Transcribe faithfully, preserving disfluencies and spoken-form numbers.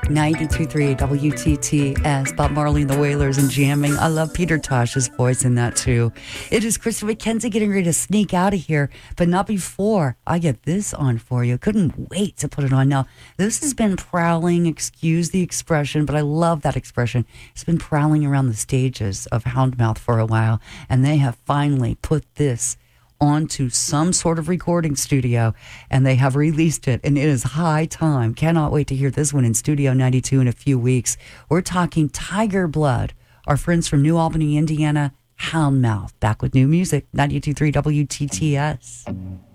ninety-two point three W T T S, Bob Marley and the Wailers and jamming. I love Peter Tosh's voice in that too. It is Krista McKenzie getting ready to sneak out of here, but not before I get this on for you. Couldn't wait to put it on. Now, this has been prowling, excuse the expression, but I love that expression. It's been prowling around the stages of Houndmouth for a while, and they have finally put this onto some sort of recording studio, and they have released it, and it is high time. Cannot wait to hear this one in Studio ninety-two in a few weeks. We're talking Tiger Blood, our friends from New Albany, Indiana, Houndmouth, back with new music, ninety-two point three W T T S.